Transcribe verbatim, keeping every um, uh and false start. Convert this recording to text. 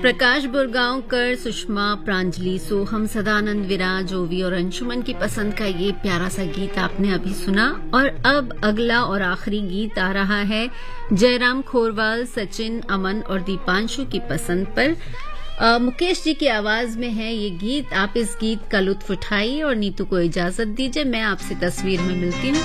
प्रकाश बुरगांवकर, सुषमा, प्रांजलि, सोहम, सदानंद, विराज, ओवी और अंशुमन की पसंद का ये प्यारा सा गीत आपने अभी सुना। और अब अगला और आखिरी गीत आ रहा है जयराम खोरवाल, सचिन, अमन और दीपांशु की पसंद पर। आ, मुकेश जी की आवाज में है ये गीत। आप इस गीत का लुत्फ उठाइए और नीतू को इजाजत दीजिए। मैं आपसे तस्वीर में मिलती हूँ।